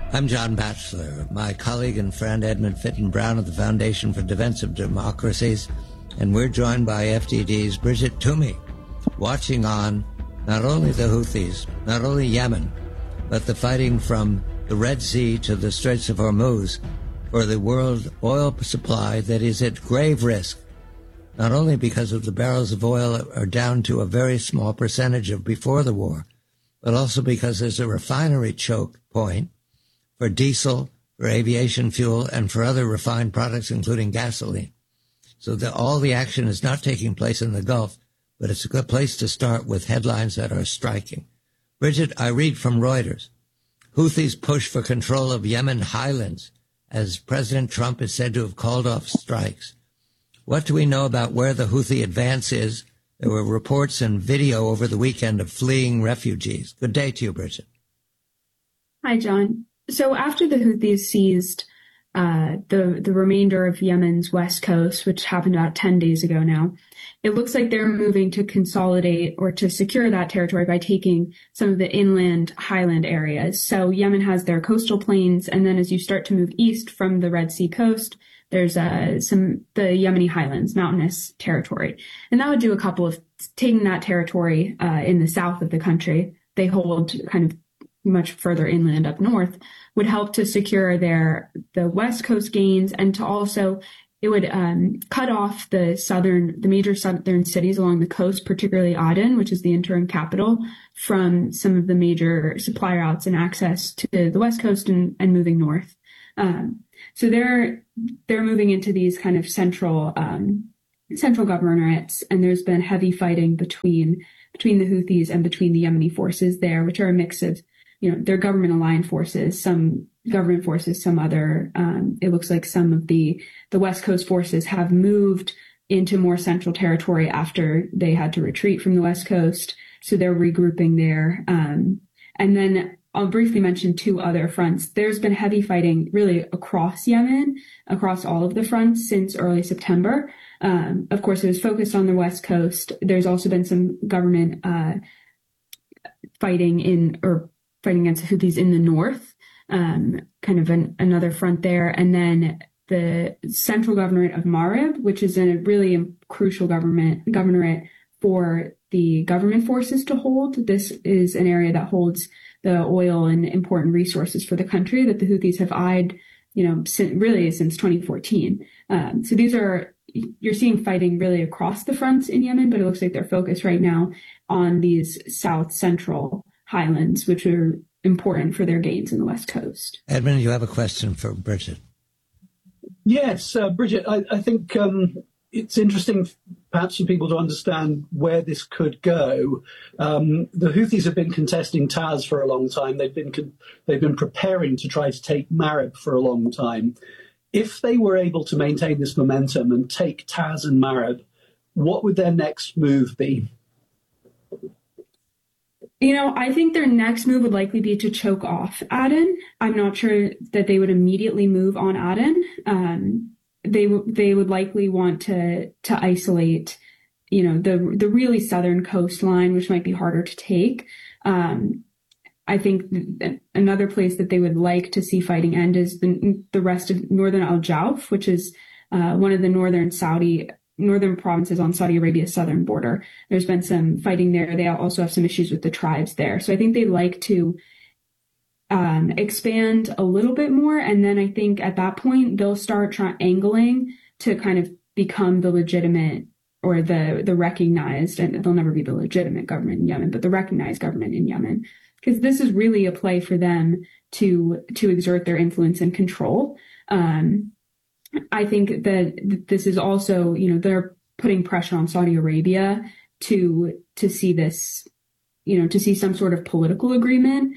I'm John Batchelor. My colleague and friend Edmund Fitton Brown of the Foundation for Defense of Democracies, and we're joined by FDD's Bridget Toomey, watching on not only the Houthis, not only Yemen, but the fighting from the Red Sea to the Straits of Hormuz for the world oil supply that is at grave risk, not only because of the barrels of oil are down to a very small percentage of before the war, but also because there's a refinery choke point for diesel, for aviation fuel, and for other refined products, including gasoline. So all the action is not taking place in the Gulf, but it's a good place to start with headlines that are striking. Bridget, I read from Reuters. Houthis push for control of Yemen highlands, as President Trump is said to have called off strikes. What do we know about where the Houthi advance is? There were reports and video over the weekend of fleeing refugees. Good day to you, Bridget. Hi, John. So after the Houthis seized the remainder of Yemen's west coast, which happened about 10 days ago now, it looks like they're moving to consolidate or to secure that territory by taking some of the inland highland areas. So Yemen has their coastal plains, and then as you start to move east from the Red Sea coast, there's the Yemeni highlands, mountainous territory. And that would do a couple of taking that territory in the south of the country. They hold kind of much further inland up north, would help to secure the west coast gains, and to also it would cut off the major southern cities along the coast, particularly Aden, which is the interim capital, from some of the major supply routes and access to the west coast and moving north. So they're moving into these kind of central governorates, and there's been heavy fighting between the Houthis and between the Yemeni forces there, which are a mix of they're government-aligned forces, some government forces, some other. It looks like some of the West Coast forces have moved into more central territory after they had to retreat from the West Coast. So they're regrouping there. And then I'll briefly mention two other fronts. There's been heavy fighting really across Yemen, across all of the fronts since early September. Of course, it was focused on the West Coast. There's also been some government fighting against the Houthis in the north, kind of another front there. And then the central governorate of Marib, which is a really crucial governorate for the government forces to hold. This is an area that holds the oil and important resources for the country that the Houthis have eyed, since 2014. So you're seeing fighting really across the fronts in Yemen, but it looks like they're focused right now on these south central highlands, which are important for their gains in the West Coast. Edmund, you have a question for Bridget. Yes, Bridget, I think it's interesting perhaps for people to understand where this could go. The Houthis have been contesting Taz for a long time. They've been preparing to try to take Marib for a long time. If they were able to maintain this momentum and take Taz and Marib, what would their next move be? I think their next move would likely be to choke off Aden. I'm not sure that they would immediately move on Aden. They would likely want to isolate, the really southern coastline, which might be harder to take. I think another place that they would like to see fighting end is the rest of northern Al Jauf, which is one of the northern provinces on Saudi Arabia's southern border. There's been some fighting there. They also have some issues with the tribes there. So I think they'd like to expand a little bit more. And then I think at that point, they'll start angling to kind of become the legitimate or the recognized, and they'll never be the legitimate government in Yemen, but the recognized government in Yemen. Because this is really a play for them to exert their influence and control. I think that this is also, they're putting pressure on Saudi Arabia to see this, to see some sort of political agreement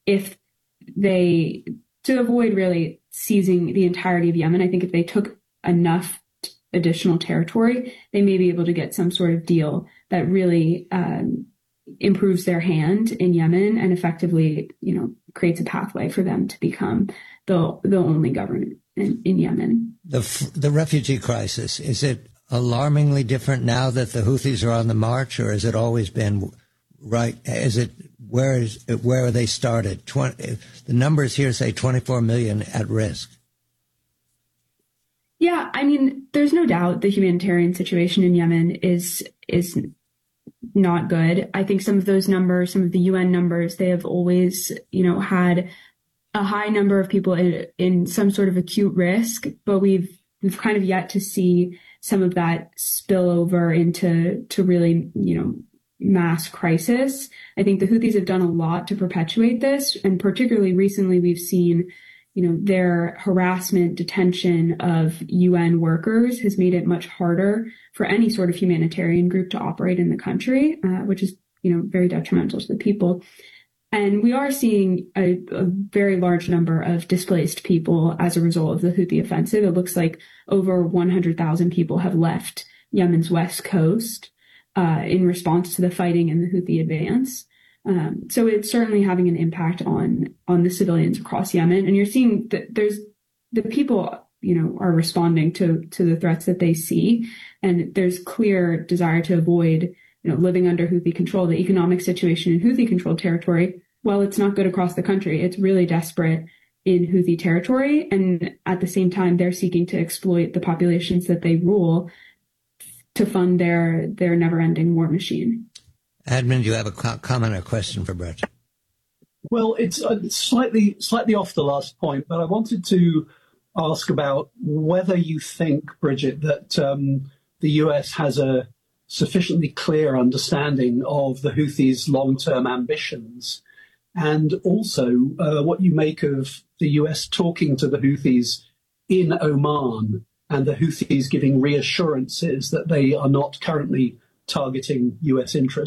to avoid really seizing the entirety of Yemen. I think if they took enough additional territory, they may be able to get some sort of deal that really improves their hand in Yemen and effectively, creates a pathway for them to become the only government in Yemen. The refugee crisis, is it alarmingly different now that the Houthis are on the march, or has it always been right? Is it where are they started? The numbers here say 24 million at risk. Yeah, I mean, there's no doubt the humanitarian situation in Yemen is not good. I think some of those numbers, some of the UN numbers, they have always, had a high number of people in some sort of acute risk, but we've kind of yet to see some of that spill over into really, mass crisis. I think the Houthis have done a lot to perpetuate this, and particularly recently we've seen their harassment, detention of UN workers has made it much harder for any sort of humanitarian group to operate in the country, which is, very detrimental to the people. And we are seeing a very large number of displaced people as a result of the Houthi offensive. It looks like over 100,000 people have left Yemen's west coast in response to the fighting and the Houthi advance. So it's certainly having an impact on the civilians across Yemen. And you're seeing that there's the people, are responding to the threats that they see. And there's clear desire to avoid, living under Houthi control. The economic situation in Houthi controlled territory, while it's not good across the country, it's really desperate in Houthi territory. And at the same time, they're seeking to exploit the populations that they rule to fund their never-ending war machine. Edmund, you have a comment or question for Brett? Well, it's slightly off the last point, but I wanted to ask about whether you think, Bridget, that the US has a sufficiently clear understanding of the Houthis' long-term ambitions, and also what you make of the US talking to the Houthis in Oman and the Houthis giving reassurances that they are not currently targeting US interests.